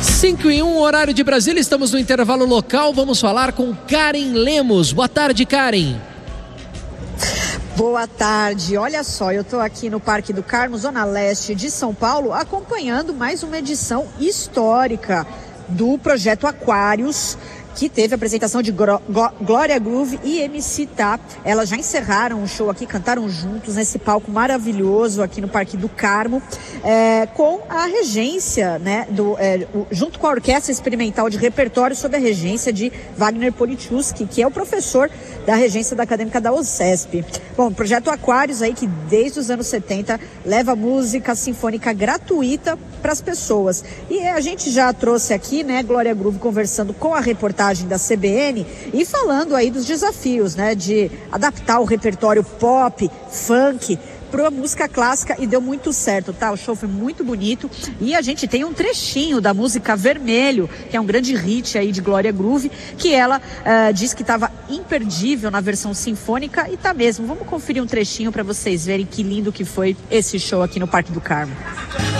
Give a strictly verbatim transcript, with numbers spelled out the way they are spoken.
cinco e um, horário de Brasília, estamos no intervalo local, vamos falar com Karen Lemos. Boa tarde, Karen. Boa tarde, olha só, eu estou aqui no Parque do Carmo, Zona Leste de São Paulo, acompanhando mais uma edição histórica do Projeto Aquários, que teve a apresentação de Glória Groove e M C Tá. Elas já encerraram o show aqui, cantaram juntos nesse palco maravilhoso aqui no Parque do Carmo, é, com a regência, né, do, é, o, junto com a Orquestra Experimental de Repertório, sob a regência de Wagner Politchuski, que é o professor da regência da Acadêmica da UCESP. Bom, o Projeto Aquários aí, que desde os anos setenta leva música sinfônica gratuita para as pessoas. E a gente já trouxe aqui, né, Glória Groove conversando com a reportagem da C B N e falando aí dos desafios, né, de adaptar o repertório pop, funk para a música clássica, e deu muito certo, tá? O show foi muito bonito e a gente tem um trechinho da música Vermelho, que é um grande hit aí de Glória Groove, que ela uh, disse que estava imperdível na versão sinfônica, e tá mesmo. Vamos conferir um trechinho para vocês verem que lindo que foi esse show aqui no Parque do Carmo.